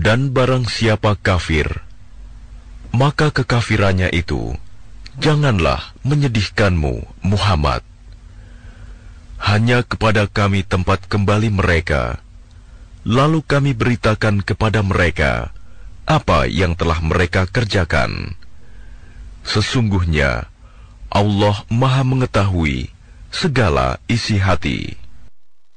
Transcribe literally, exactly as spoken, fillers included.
Dan barang siapa kafir, maka kekafirannya itu janganlah menyedihkanmu, Muhammad. Hanya kepada kami tempat kembali mereka, lalu kami beritakan kepada mereka apa yang telah mereka kerjakan. Sesungguhnya Allah Maha mengetahui segala isi hati.